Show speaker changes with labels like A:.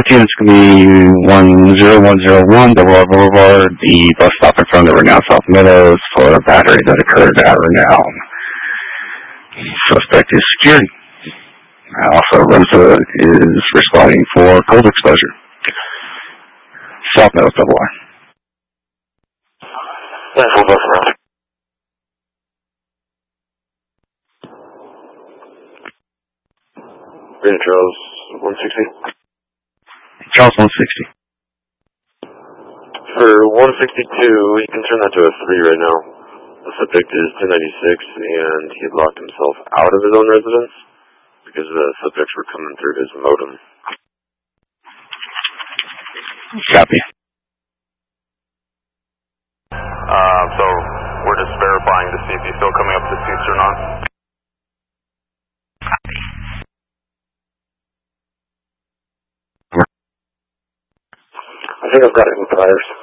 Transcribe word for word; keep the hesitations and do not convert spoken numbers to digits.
A: units can be one zero one zero one Double Boulevard, the bus stop in front of Renown South Meadows for a battery that occurred at Renown. Suspect is secured. Also, Remsa is responding for cold exposure. South Meadows Double R.
B: Thanks for bus around. Green Charles one sixty.
A: Charles one sixty.
B: For one sixty-two, you can turn that to a three right now. The subject is ten ninety-six, and he had locked himself out of his own residence because the subjects were coming through his modem.
A: Copy.
C: Uh, so we're just verifying to see if he's still coming up the seats or not.
B: I think I've got it in priors.